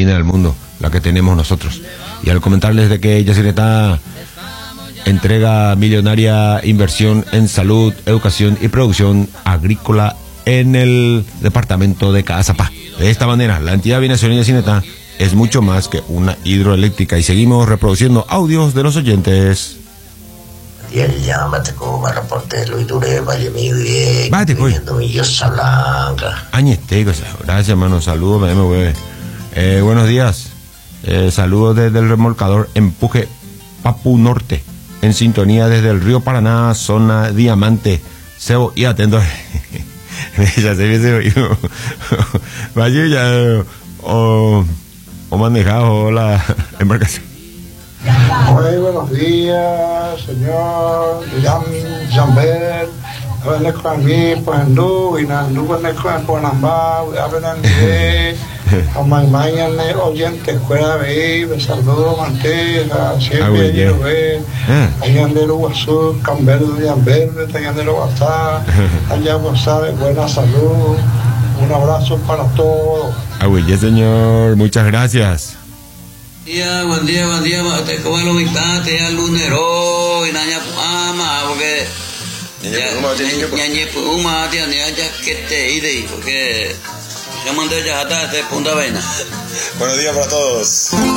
mina del mundo, la que tenemos nosotros. Y al comentarles de que Yacyretá entrega millonaria inversión en salud, educación y producción agrícola en el departamento de Caazapá. De esta manera, la entidad binacional Yacyretá es mucho más que una hidroeléctrica. Y seguimos reproduciendo audios de los oyentes. Y él llámate como reporte Luis Duré, Valle Miguel, viendo Villosa Blanca. Gracias, hermano. Saludos, buenos días. Saludos desde el remolcador Empuje Papu Norte, en sintonía desde el río Paraná, zona Diamante. Sebo y atento. Ya se ve Valle ya o manejado la embarcación. Muy buenos días, señor Jambert. Mañana oyente fuera de me saludo manteja, siempre yo ve, allá de lo guasú, cambero de verde, allá de lo guasá, allá guasá de buena salud. Un abrazo para todos. Señor, muchas gracias. Buen día, te como lo viste al lunero y naña ama porque ñañe puma tiene ya que te ide porque yo mandé ya hasta Punta Vaina. Buenos días para todos.